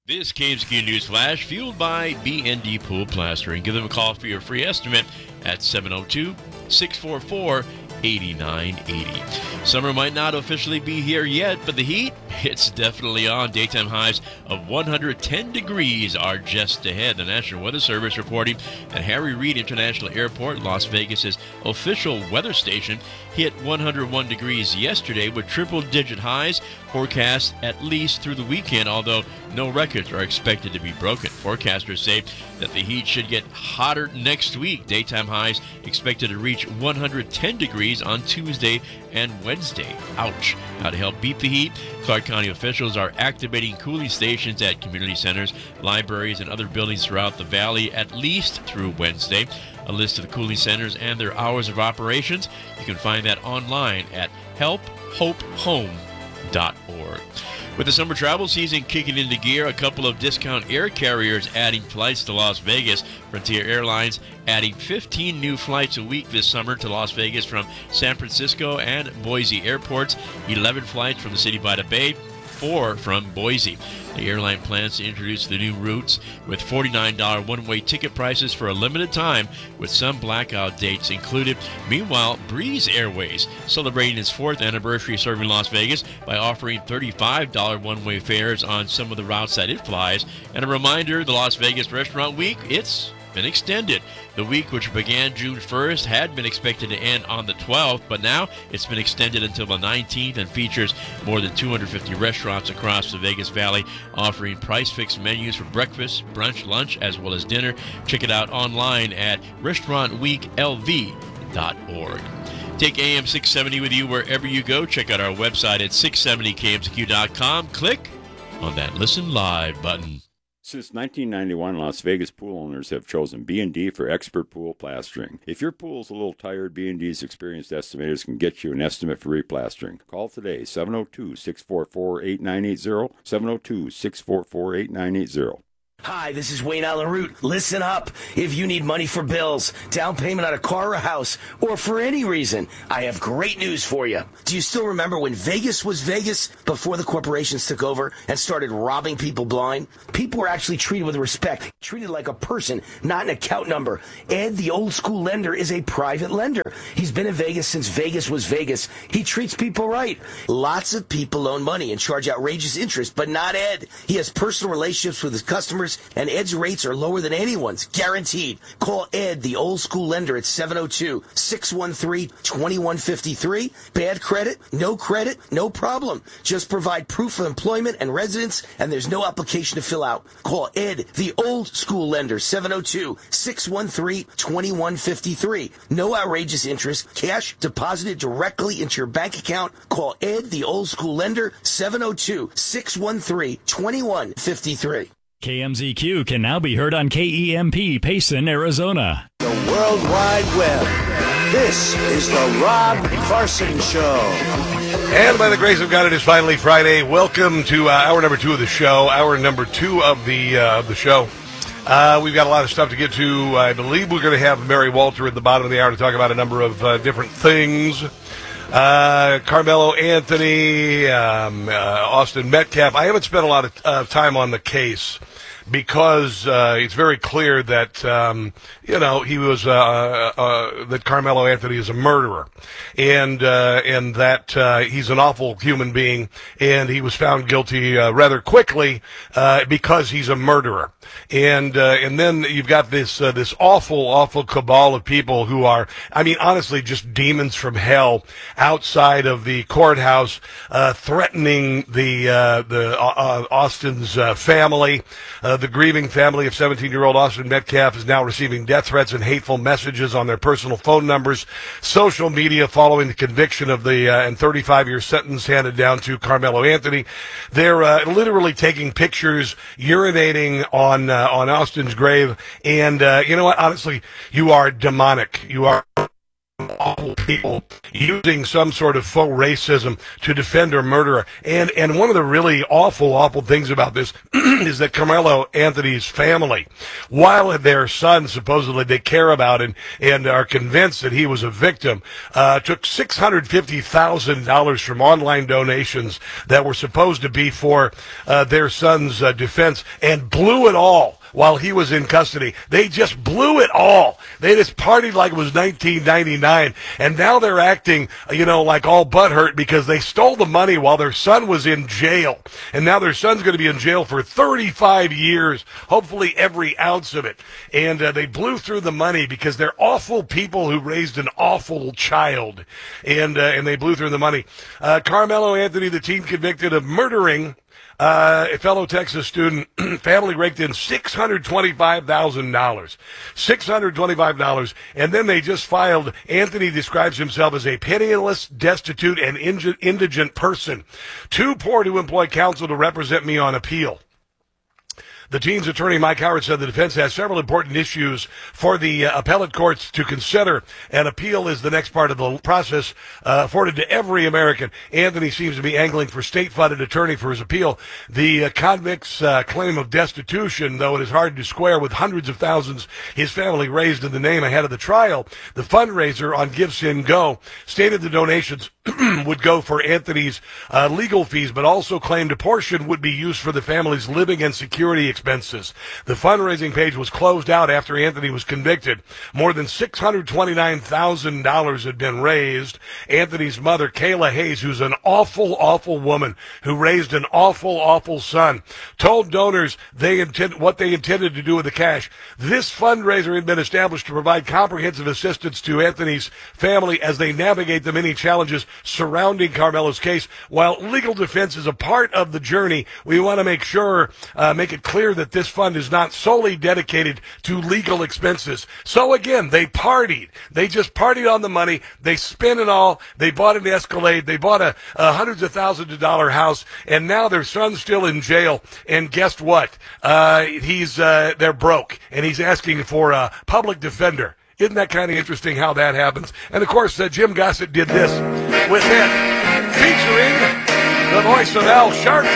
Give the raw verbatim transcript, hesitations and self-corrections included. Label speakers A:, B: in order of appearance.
A: This K M Z Q News Flash, fueled by B N D Pool Plastering. Give them a call for your free estimate at seven oh two, six four four, eight nine eight oh. Summer might not officially be here yet, but the heat, it's definitely on. Daytime highs of one hundred ten degrees are just ahead. The National Weather Service reporting that Harry Reid International Airport, Las Vegas's official weather station, hit one hundred one degrees yesterday with triple-digit highs forecast at least through the weekend, although no records are expected to be broken. Forecasters say that the heat should get hotter next week. Daytime highs expected to reach one hundred ten degrees on Tuesday and Wednesday. Ouch. Now, to help beat the heat, Clark County officials are activating cooling stations at community centers, libraries, and other buildings throughout the valley at least through Wednesday. A list of the cooling centers and their hours of operations, you can find that online at help hope home dot org. With the summer travel season kicking into gear, a couple of discount air carriers adding flights to Las Vegas. Frontier Airlines adding fifteen new flights a week this summer to Las Vegas from San Francisco and Boise airports, eleven flights from the city by the Bay, four from Boise. The airline plans to introduce the new routes with forty-nine dollars one-way ticket prices for a limited time, with some blackout dates included. Meanwhile, Breeze Airways celebrating its fourth anniversary serving Las Vegas by offering thirty-five dollars one-way fares on some of the routes that it flies. And a reminder, the Las Vegas Restaurant Week, it's been extended. The week, which began June first, had been expected to end on the twelfth, but now it's been extended until the nineteenth and features more than two hundred fifty restaurants across the Vegas Valley offering price-fixed menus for breakfast, brunch, lunch, as well as dinner. Check it out online at restaurant week l v dot org. Take A M six seventy with you wherever you go. Check out our website at six seventy k m z q dot com. Click on that Listen Live button.
B: Since nineteen ninety-one, Las Vegas pool owners have chosen B and D for expert pool plastering. If your pool's a little tired, B and D's experienced estimators can get you an estimate for replastering. Call today, seven oh two, six four four, eight nine eight oh, seven oh two, six four four, eight nine eight oh.
C: Hi, this is Wayne Allen Root. Listen up. If you need money for bills, down payment on a car or a house, or for any reason, I have great news for you. Do you still remember when Vegas was Vegas before the corporations took over and started robbing people blind? People were actually treated with respect, treated like a person, not an account number. Ed, the old school lender, is a private lender. He's been in Vegas since Vegas was Vegas. He treats people right. Lots of people loan money and charge outrageous interest, but not Ed. He has personal relationships with his customers, and Ed's rates are lower than anyone's, guaranteed. Call Ed, the old school lender, at seven oh two, six one three, two one five three. Bad credit? No credit? No problem. Just provide proof of employment and residence, and there's no application to fill out. Call Ed, the old school lender, seven oh two, six one three, two one five three. No outrageous interest. Cash deposited directly into your bank account. Call Ed, the old school lender, seven oh two, six one three, two one five three.
D: K M Z Q can now be heard on K E M P, Payson, Arizona.
E: The World Wide Web. This is the Rob Carson Show.
F: And by the grace of God, it is finally Friday. Welcome to uh, hour number two of the show. Hour number two of the uh, of the show. Uh, we've got a lot of stuff to get to. I believe we're going to have Mary Walter at the bottom of the hour to talk about a number of uh, different things. Uh, Carmelo Anthony, um, uh, Austin Metcalf. I haven't spent a lot of uh, time on the case because uh, it's very clear that, um, you know, he was, uh, uh, that Carmelo Anthony is a murderer. And, uh, and that, uh, he's an awful human being, and he was found guilty, uh, rather quickly, uh, because he's a murderer. And, uh, and then you've got this, uh, this awful, awful cabal of people who are, I mean, honestly, just demons from hell outside of the courthouse, uh, threatening the, uh, the, uh, Austin's, uh, family. Uh, the grieving family of seventeen-year-old Austin Metcalf is now receiving death threats and hateful messages on their personal phone numbers, social media following the conviction of the, uh, and thirty-five-year sentence handed down to Carmelo Anthony. They're, uh, literally taking pictures, urinating on, uh, on Austin's grave. And, uh, you know what? Honestly, you are demonic. You are awful people using some sort of faux racism to defend or murder. And and one of the really awful, awful things about this is that Carmelo Anthony's family, while their son supposedly they care about and, and are convinced that he was a victim, uh, took six hundred fifty thousand dollars from online donations that were supposed to be for uh, their son's uh, defense and blew it all while he was in custody. They just blew it all. They just partied like it was nineteen ninety-nine, and now they're acting, you know, like all butthurt because they stole the money while their son was in jail, and now their son's going to be in jail for thirty-five years, hopefully every ounce of it, and uh, they blew through the money because they're awful people who raised an awful child, and uh, and they blew through the money. Uh, Carmelo Anthony, the teen convicted of murdering Uh, a fellow Texas student, family raked in six hundred twenty-five thousand dollars. six hundred twenty-five dollars. And then they just filed, Anthony describes himself as a penniless, destitute, and indigent person. Too poor to employ counsel to represent me on appeal. The teen's attorney, Mike Howard, said the defense has several important issues for the uh, appellate courts to consider, and appeal is the next part of the process uh, afforded to every American. Anthony seems to be angling for state-funded attorney for his appeal. The uh, convict's uh, claim of destitution, though it is hard to square with hundreds of thousands his family raised in the name ahead of the trial. The fundraiser on GiveSendGo stated the donations would go for Anthony's uh, legal fees, but also claimed a portion would be used for the family's living and security expenses. The fundraising page was closed out after Anthony was convicted. More than six hundred twenty-nine thousand dollars had been raised. Anthony's mother, Kayla Hayes, who's an awful, awful woman who raised an awful, awful son, told donors they intend what they intended to do with the cash. This fundraiser had been established to provide comprehensive assistance to Anthony's family as they navigate the many challenges surrounding Carmelo's case. While legal defense is a part of the journey, we want to make sure, uh, make it clear that this fund is not solely dedicated to legal expenses. So again, they partied. They just partied on the money. They spent it all. They bought an Escalade. They bought a, a hundreds of thousands of dollar house, and now their son's still in jail. And guess what? Uh, he's uh, they're broke, and he's asking for a public defender. Isn't that kind of interesting how that happens? And, of course, uh, Jim Gossett did this with it, featuring the voice of Al Sharpton.